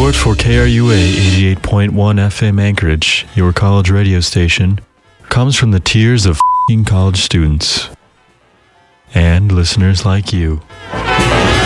Support for KRUA 88.1 FM Anchorage, your college radio station, comes from the tears of f***ing college students and listeners like you.